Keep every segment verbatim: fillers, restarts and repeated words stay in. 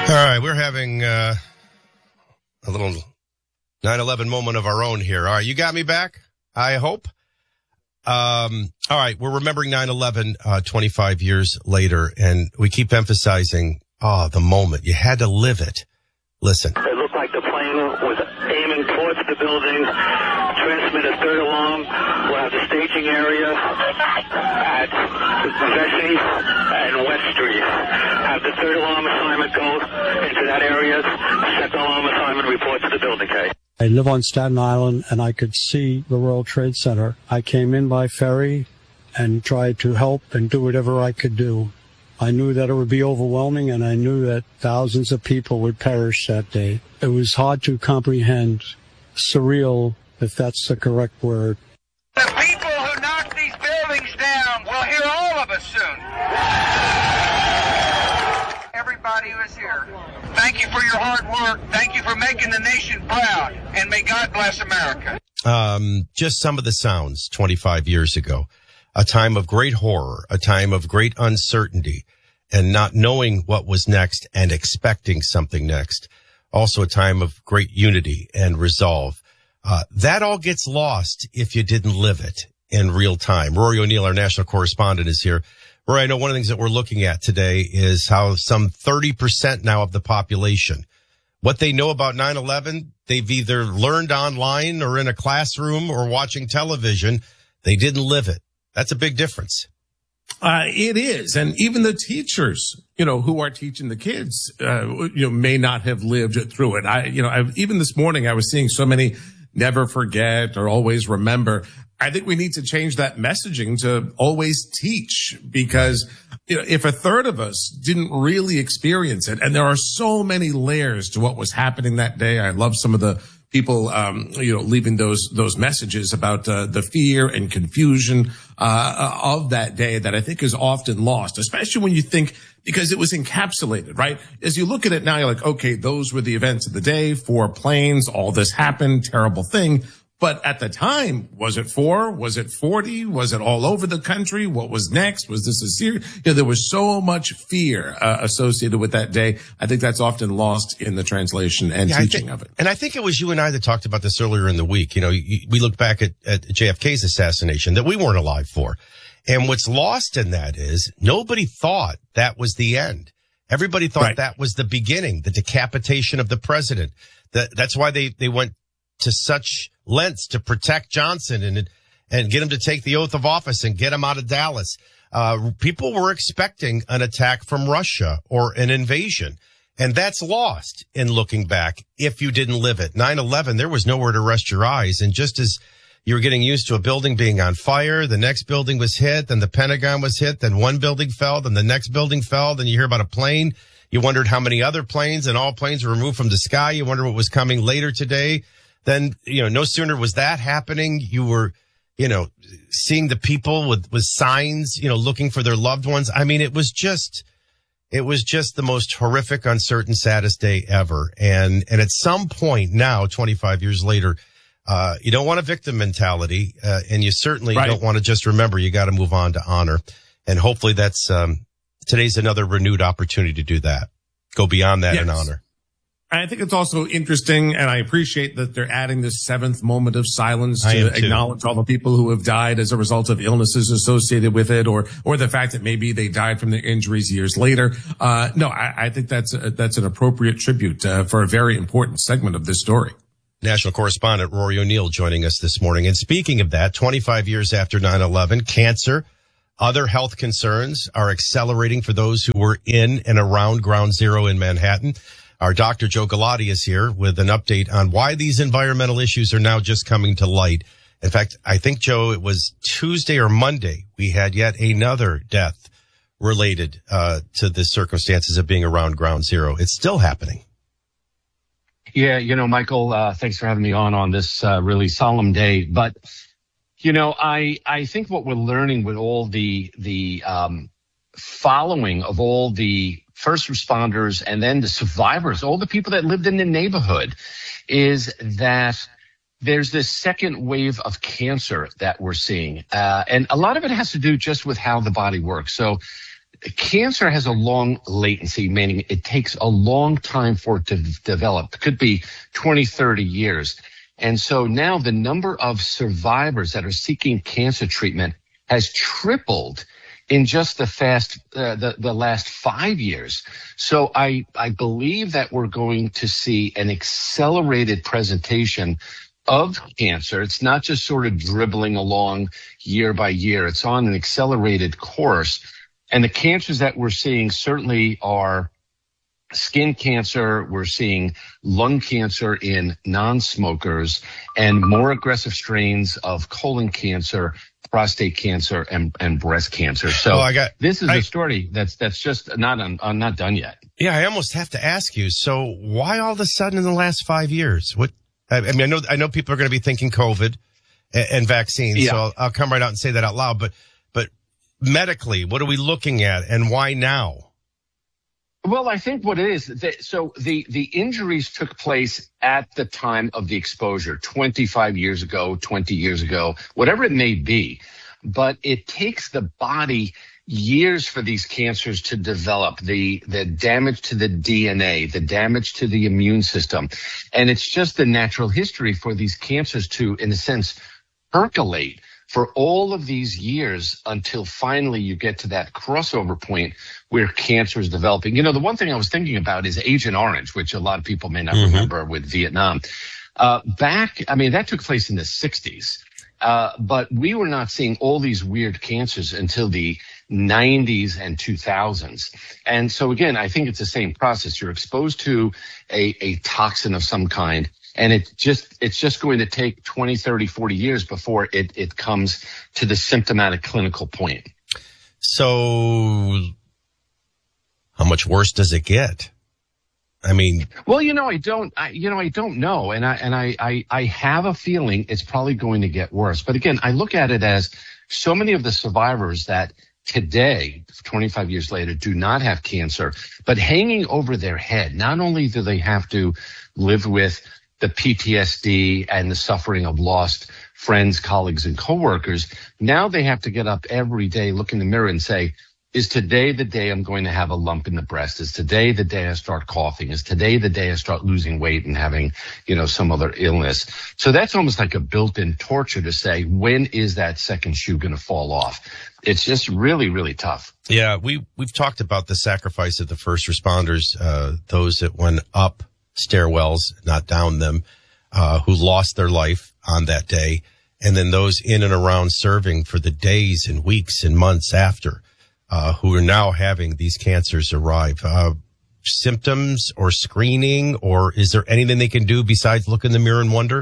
All right, we're having uh, a little nine eleven moment of our own here. All right, you got me back, I hope. Um, all right, we're remembering nine eleven uh, twenty-five years later, and we keep emphasizing, oh, the moment. You had to live it. Listen. It looked like the plane was aiming towards the building. Transmit a third alarm. We'll have the staging area at Vesey and West Street. Have the third alarm assignment go into that area. Second alarm assignment report to the building, okay? I live on Staten Island, and I could see the World Trade Center. I came in by ferry and tried to help and do whatever I could do. I knew that it would be overwhelming, and I knew that thousands of people would perish that day. It was hard to comprehend, surreal, if that's the correct word. The people who knocked these buildings down will hear all of us soon. Everybody who is here, thank you for your hard work. Thank you for making the nation proud, and may God bless America. Um, just some of the sounds twenty-five years ago. A time of great horror, a time of great uncertainty, and not knowing what was next and expecting something next. Also a time of great unity and resolve. Uh, that all gets lost if you didn't live it in real time. Rory O'Neill, our national correspondent, is here. Rory, I know one of the things that we're looking at today is how some thirty percent now of the population, what they know about nine eleven, they've either learned online or in a classroom or watching television. They didn't live it. That's a big difference. Uh, it is. And even the teachers, you know, who are teaching the kids, uh, you know, may not have lived through it. I, you know, I, even this morning I was seeing so many never forget or always remember. I think we need to change that messaging to always teach, because, you know, if a third of us didn't really experience it, and there are so many layers to what was happening that day. I love some of the people, um, you know, leaving those, those messages about, uh, the fear and confusion, uh, of that day that I think is often lost, especially when you think, because it was encapsulated, right? As you look at it now, you're like, okay, those were the events of the day, four planes, all this happened, terrible thing. But at the time, was it four? Was it forty? Was it all over the country? What was next? Was this a series? You know, there was so much fear uh, associated with that day. I think that's often lost in the translation and yeah, teaching think, of it. And I think it was you and I that talked about this earlier in the week. You know, we look back at, at J F K's assassination that we weren't alive for. And what's lost in that is nobody thought that was the end. Everybody thought right. that was the beginning, the decapitation of the president. That, that's why they, they went to such lengths to protect Johnson and and get him to take the oath of office and get him out of Dallas. Uh, people were expecting an attack from Russia or an invasion. And that's lost in looking back if you didn't live it. nine eleven, there was nowhere to rest your eyes. And just as you were getting used to a building being on fire, the next building was hit, then the Pentagon was hit, then one building fell, then the next building fell, then you hear about a plane. You wondered how many other planes, and all planes were removed from the sky. You wonder what was coming later today. Then, you know, no sooner was that happening, you were, you know, seeing the people with, with signs, you know, looking for their loved ones. I mean, it was just, it was just the most horrific, uncertain, saddest day ever. And, and at some point now, twenty-five years later, uh, you don't want a victim mentality, uh, and you certainly right. don't want to just remember. You got to move on to honor. And hopefully that's, um, today's another renewed opportunity to do that. Go beyond that yes. in honor. I think it's also interesting, and I appreciate that they're adding this seventh moment of silence to acknowledge all the people who have died as a result of illnesses associated with it, or or the fact that maybe they died from their injuries years later. Uh, no, I, I think that's a, that's an appropriate tribute uh, for a very important segment of this story. National correspondent Rory O'Neill joining us this morning. And speaking of that, twenty-five years after nine eleven, cancer, other health concerns are accelerating for those who were in and around Ground Zero in Manhattan. Our Doctor Joe Galati is here with an update on why these environmental issues are now just coming to light. In fact, I think, Joe, it was Tuesday or Monday, we had yet another death related uh to the circumstances of being around Ground Zero. It's still happening. Yeah, you know, Michael, uh thanks for having me on on this uh, really solemn day. But, you know, I I think what we're learning with all the the um following of all the first responders and then the survivors, all the people that lived in the neighborhood, is that there's this second wave of cancer that we're seeing. Uh, and a lot of it has to do just with how the body works. So cancer has a long latency, meaning it takes a long time for it to develop. It could be twenty, thirty years. And so now the number of survivors that are seeking cancer treatment has tripled in just the fast, uh, the, the last five years. So I, I believe that we're going to see an accelerated presentation of cancer. It's not just sort of dribbling along year by year. It's on an accelerated course. And the cancers that we're seeing certainly are skin cancer. We're seeing lung cancer in non-smokers and more aggressive strains of colon cancer, prostate cancer, and, and breast cancer. So well, I got, this is I, a story that's that's just not un, uh, not done yet. Yeah, I almost have to ask you. So why all of a sudden in the last five years? What I mean, I know I know people are going to be thinking COVID and, and vaccines. Yeah. So I'll, I'll come right out and say that out loud. But but medically, what are we looking at, and why now? Well, I think what it is, that, so the, the injuries took place at the time of the exposure, twenty-five years ago, twenty years ago, whatever it may be. But it takes the body years for these cancers to develop, the, the damage to the D N A, the damage to the immune system. And it's just the natural history for these cancers to, in a sense, percolate for all of these years until finally you get to that crossover point where cancer is developing. You know, the one thing I was thinking about is Agent Orange, which a lot of people may not mm-hmm. remember with Vietnam. Uh, back, I mean, that took place in the sixties. Uh, but we were not seeing all these weird cancers until the nineties and two thousands. And so again, I think it's the same process. You're exposed to a, a toxin of some kind, and it just, it's just going to take twenty, thirty, forty years before it, it comes to the symptomatic clinical point. So how much worse does it get? I mean, well, you know, I don't, I, you know, I don't know. And I, and I, I, I have a feeling it's probably going to get worse. But again, I look at it as so many of the survivors that today, twenty-five years later, do not have cancer, but hanging over their head, not only do they have to live with the P T S D and the suffering of lost friends, colleagues, and coworkers, now they have to get up every day, look in the mirror and say, is today the day I'm going to have a lump in the breast? Is today the day I start coughing? Is today the day I start losing weight and having, you know, some other illness? So that's almost like a built-in torture to say, when is that second shoe going to fall off? It's just really, really tough. Yeah, we, we've talked about the sacrifice of the first responders, uh, those that went up stairwells, not down them, uh, who lost their life on that day. And then those in and around serving for the days and weeks and months after. Uh, who are now having these cancers arrive. Uh, symptoms or screening, or is there anything they can do besides look in the mirror and wonder?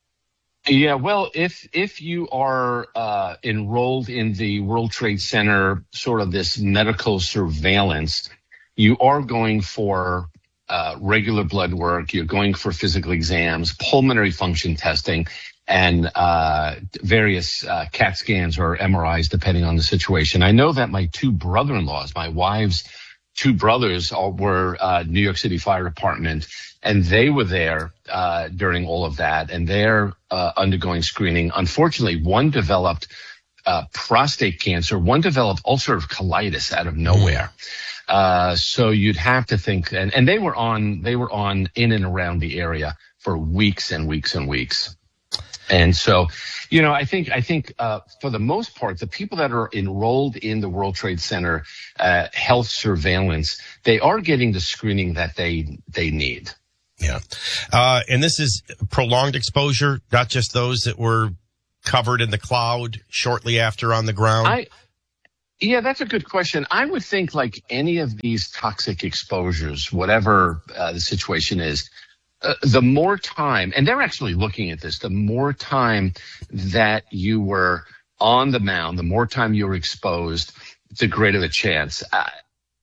Yeah, well, if if you are uh, enrolled in the World Trade Center, sort of this medical surveillance, you are going for uh, regular blood work, you're going for physical exams, pulmonary function testing, and uh various uh, CAT scans or M R Is, depending on the situation. I know that my two brother-in-laws, my wife's two brothers, all were uh, New York City Fire Department, and they were there uh during all of that, and they're uh, undergoing screening. Unfortunately, one developed uh prostate cancer, one developed ulcerative colitis out of nowhere. Mm. Uh so you'd have to think, and, and they were on they were on in and around the area for weeks and weeks and weeks. And so, you know, I think, I think, uh, for the most part, the people that are enrolled in the World Trade Center, uh, health surveillance, they are getting the screening that they, they need. Yeah. Uh, and this is prolonged exposure, not just those that were covered in the cloud shortly after on the ground. I, yeah, that's a good question. I would think like any of these toxic exposures, whatever uh, the situation is, Uh, the more time, and they're actually looking at this, the more time that you were on the mound, the more time you were exposed, the greater the chance. Uh,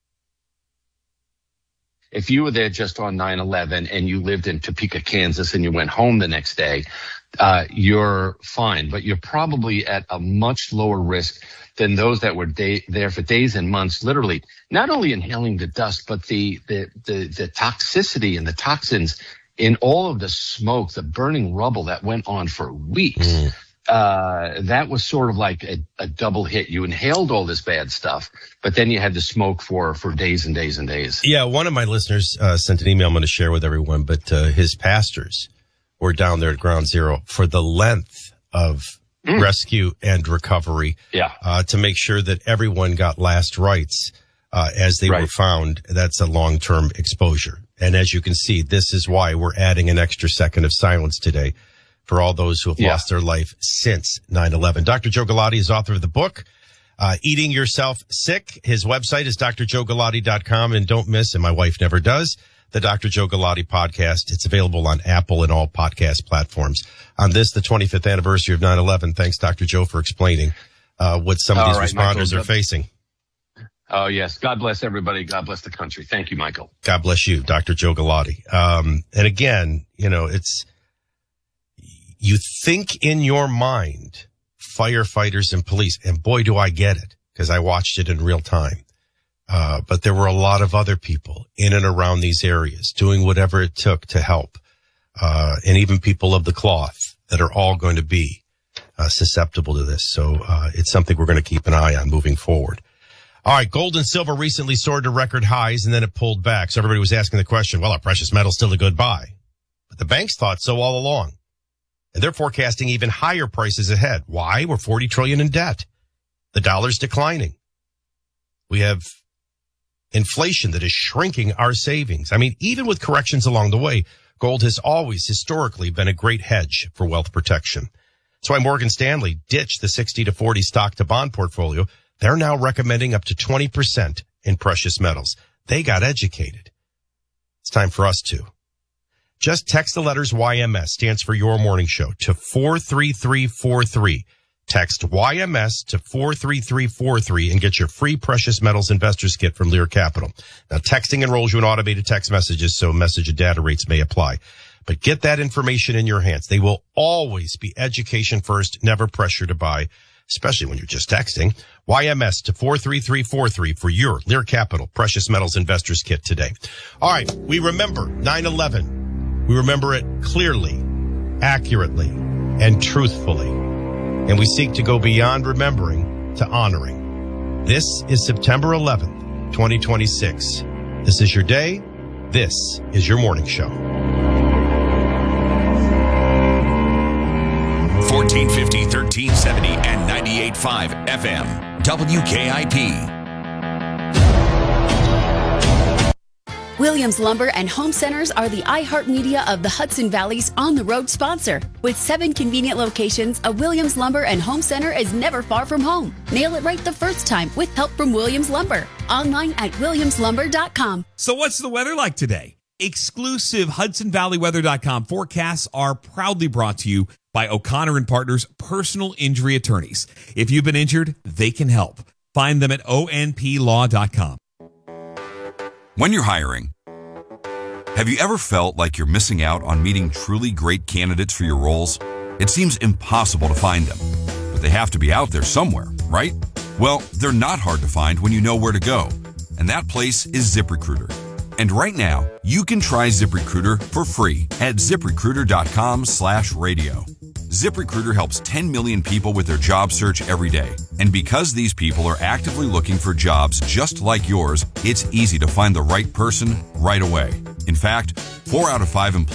if you were there just on nine eleven and you lived in Topeka, Kansas, and you went home the next day, uh, you're fine, but you're probably at a much lower risk than those that were day, there for days and months, literally not only inhaling the dust, but the, the, the, the toxicity and the toxins in all of the smoke, the burning rubble that went on for weeks. Mm. uh, that was sort of like a, a double hit. You inhaled all this bad stuff, but then you had to smoke for, for days and days and days. Yeah, one of my listeners uh, sent an email I'm going to share with everyone, but uh, his pastors were down there at Ground Zero for the length of mm. rescue and recovery yeah. uh, to make sure that everyone got last rites uh, as they right. were found. That's a long-term exposure. And as you can see, this is why we're adding an extra second of silence today for all those who have yeah. lost their life since nine eleven. Doctor Joe Galati is author of the book, uh, Eating Yourself Sick. His website is D R joe galati dot com. And don't miss, and my wife never does, the Doctor Joe Galati podcast. It's available on Apple and all podcast platforms. On this, the twenty-fifth anniversary of nine eleven, thanks, Doctor Joe, for explaining uh, what some of all these right, responders Michael, are facing. Oh, yes. God bless everybody. God bless the country. Thank you, Michael. God bless you, Doctor Joe Galati. Um, and again, you know, it's, you think in your mind, firefighters and police, and boy, do I get it, because I watched it in real time. Uh, but there were a lot of other people in and around these areas doing whatever it took to help. Uh, and even people of the cloth that are all going to be uh, susceptible to this. So, uh, it's something we're going to keep an eye on moving forward. All right. Gold and silver recently soared to record highs and then it pulled back. So everybody was asking the question, well, are precious metals still a good buy? But the banks thought so all along. And they're forecasting even higher prices ahead. Why? We're forty trillion dollars in debt. The dollar's declining. We have inflation that is shrinking our savings. I mean, even with corrections along the way, gold has always historically been a great hedge for wealth protection. That's why Morgan Stanley ditched the sixty to forty stock to bond portfolio. They're now recommending up to twenty percent in precious metals. They got educated. It's time for us to. Just text the letters Y M S, stands for Your Morning Show, to four three three four three. Text Y M S to four three three four three and get your free Precious Metals Investors Kit from Lear Capital. Now, texting enrolls you in automated text messages, so message and data rates may apply. But get that information in your hands. They will always be education first, never pressure to buy, especially when you're just texting. Y M S to four three three four three for your Lear Capital Precious Metals Investors Kit today. All right, we remember nine eleven. We remember it clearly, accurately, and truthfully. And we seek to go beyond remembering to honoring. This is September eleventh, twenty twenty-six. This is your day. This is your morning show. fourteen fifty, thirteen seventy, and ninety-eight point five F M. W K I P. Williams Lumber and Home Centers are the iHeartMedia of the Hudson Valley's on-the-road sponsor. With seven convenient locations, a Williams Lumber and Home Center is never far from home. Nail it right the first time with help from Williams Lumber. Online at williams lumber dot com. So what's the weather like today? Exclusive Hudson Valley Weather dot com forecasts are proudly brought to you by O'Connor and Partners Personal Injury Attorneys. If you've been injured, they can help. Find them at O N P law dot com. When you're hiring, have you ever felt like you're missing out on meeting truly great candidates for your roles? It seems impossible to find them, but they have to be out there somewhere, right? Well, they're not hard to find when you know where to go, and that place is ZipRecruiter. And right now, you can try ZipRecruiter for free at ZipRecruiter.com slash radio. ZipRecruiter helps ten million people with their job search every day. And because these people are actively looking for jobs just like yours, it's easy to find the right person right away. In fact, four out of five employees